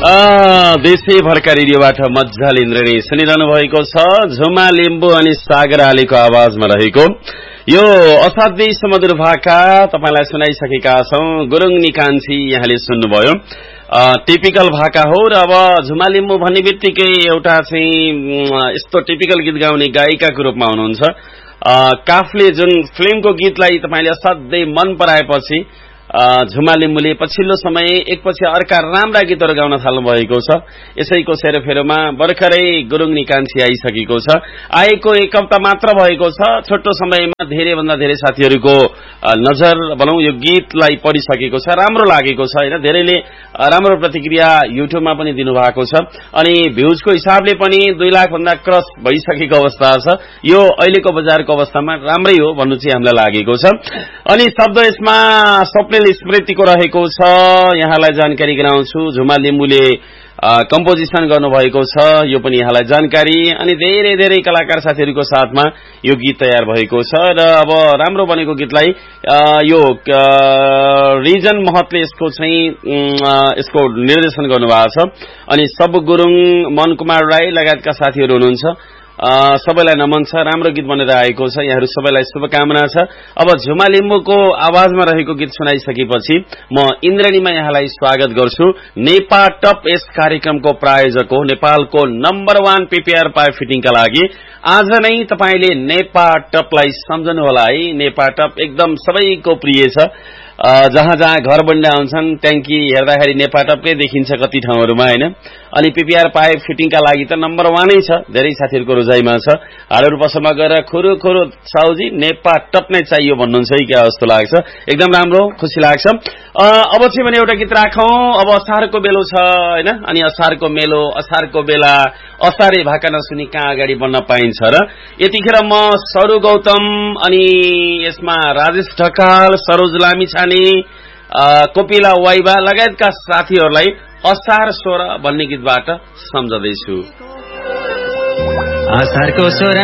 देशैभरका रेडियोबाट मज्जाले इन्द्रणी सुनिरहनु भएको छ। झुमा लिम्बू अनि सागर आलीको आवाजमा रहेको यो असाध्यै सुमधुर भाका तपाईलाई सुनाइसकेका छौं। गुरुङ निकान्छी यहाँले सुन्नुभयो। टिपिकल भाका हो र अब झुमा लिम्बू भन्ने बित्तिकै एउटा चाहिँ यस्तो टिपिकल गीत गाउने गायिकाको रूपमा हुनुहुन्छ। काफले जुन फिल्मको गीतलाई तपाईले असाध्यै मन पराएपछि झुमा लिम्बूले पछिल्लो समय एकपछि अर्का राम्रा गीतहरू गाउन थाल्नु भएको छ। यसैको सेरोफेरोमा भर्खरै गुरुङ निकान्छी आइसकेको छ। आएको एक हप्ता मात्र भएको छ। छोटो समयमा धेरैभन्दा धेरै साथीहरूको नजर भनौं यो गीतलाई पढिसकेको छ। राम्रो लागेको छ हैन। धेरैले राम्रो प्रतिक्रिया युट्युबमा पनि दिनुभएको छ अनि भ्यूजको हिसाबले पनि 2 लाख भन्दा क्रस भइसकेको अवस्था छ। यो अहिलेको बजारको अवस्थामा राम्रै हो भन्नु चाहिँ हामीलाई लागेको छ। अनि शब्द यसमा स्वप्निल स्मृतिको रहेको छ। यहाँलाई जानकारी गराउँछु। झुमा लिम्बूले कम्पोजिसन गर्नुभएको छ। यो पनि यहाँलाई जानकारी। अनि धेरै धेरै कलाकार साथीहरूको साथमा यो गीत तयार भएको छ र अब राम्रो बनेको गीतलाई यो रिजन महतले यसको निर्देशन गर्नुभएको छ। अनि सब गुरुङ, मन कुमार राई लगायतका साथीहरू हुनुहुन्छ। सबैलाई नमन छ। राम्रो गीत बनेर आएको छ। यहाँहरू सबैलाई शुभकामना छ। अब झुमा लिम्बूको आवाजमा रहेको गीत सुनाइसकेपछि म इन्द्रणीमा यहाँलाई स्वागत गर्छु। नेपा टप यस कार्यक्रमको प्रायोजक हो नेपालको नम्बर 1 पीपीआर पाइप फिटिङका लागि। आज नै तपाईले नेपा टपलाई सम्झनु होला है। नेपा टप एकदम सबैको प्रिय छ। जहाँ जहाँ घर बन्दा हुन्छन् ट्याङ्की हेर्दाखेरि नेपा टपकै देखिन्छ कति ठाउँहरूमा हैन। अनि पीपीआर पाइप फिटिङका लागि त नम्बर 1 नै छ। धेरै साथीहरूको रोजाइमा छ। हाडहरू पसलमा गएर खुरु साउजी नेपा टप नै चाहियो भन्नुहुन्छ है क्या जस्तो लाग्छ। एकदम राम्रो, खुसी लाग्छ। अब चाहिँ भने एउटा गीत राखौं। अब असारको बेलो छ हैन। अनि असारको मेलो, असारको बेला, असारे भाका नसुनी कहाँ अगाडि बढ्न पाइन्छ र यतिखेर म सरू गौतम अनि यसमा राजेश ढकाल, सरोज लामिछाने, कोपिला वाइबा लगायतका साथीहरूलाई असार सोह्र भन्ने गीतबाट सम्झदैछु। असारको सोह्र